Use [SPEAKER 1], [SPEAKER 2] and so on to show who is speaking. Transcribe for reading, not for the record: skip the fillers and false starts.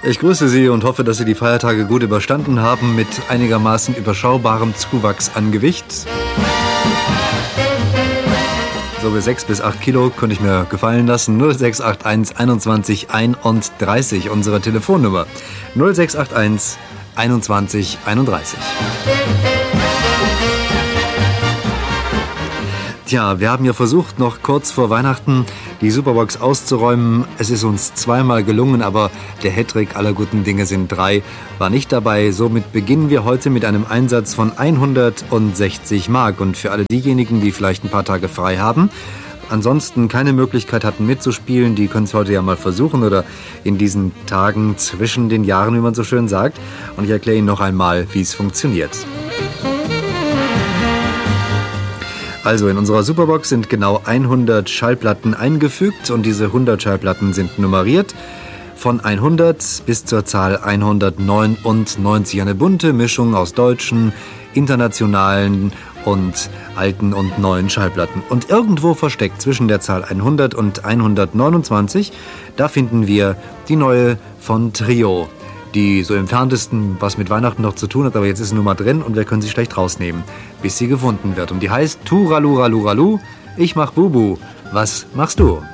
[SPEAKER 1] Ich grüße Sie und hoffe, dass Sie die Feiertage gut überstanden haben mit einigermaßen überschaubarem Zuwachs an Gewicht. So bis 6 bis 8 Kilo könnte ich mir gefallen lassen. 0681 21 31, unsere Telefonnummer. 0681 21 31. Tja, wir haben ja versucht, noch kurz vor Weihnachten die Superbox auszuräumen. Es ist uns zweimal gelungen, aber der Hattrick aller guten Dinge sind 3 war nicht dabei. Somit beginnen wir heute mit einem Einsatz von 160 Mark. Und für alle diejenigen, die vielleicht ein paar Tage frei haben, ansonsten keine Möglichkeit hatten mitzuspielen, die können es heute ja mal versuchen oder in diesen Tagen zwischen den Jahren, wie man so schön sagt. Und ich erkläre Ihnen noch einmal, wie es funktioniert. Also in unserer Superbox sind genau 100 Schallplatten eingefügt und diese 100 Schallplatten sind nummeriert von 100 bis zur Zahl 199. Eine bunte Mischung aus deutschen, internationalen und alten und neuen Schallplatten. Und irgendwo versteckt zwischen der Zahl 100 und 129, da finden wir die neue von Trio, die so im Entferntesten was mit Weihnachten noch zu tun hat, aber jetzt ist sie nun mal drin und wir können sie schlecht rausnehmen, bis sie gefunden wird. Und die heißt Turaluraluralu, ich mach Bubu, was machst du?